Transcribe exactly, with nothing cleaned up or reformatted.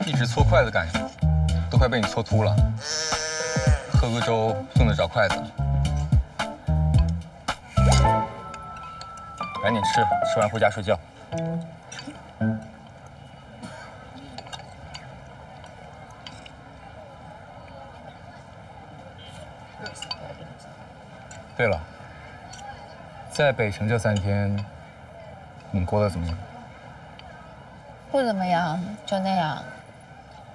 一直搓筷子干什么？都快被你搓秃了。喝个粥用得着筷子？赶紧吃，吃完回家睡觉。对了，在北城这三天，你过得怎么样？ 不怎么样，就那样。